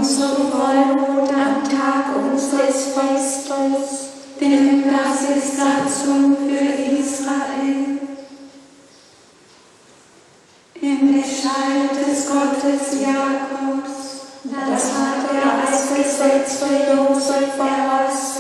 zum Vollmond am Tag unseres Festes, denn das ist Satzung für Israel. Im Bescheid des Gottes Jakobs, das hat er als Gesetz für Josef verheißen,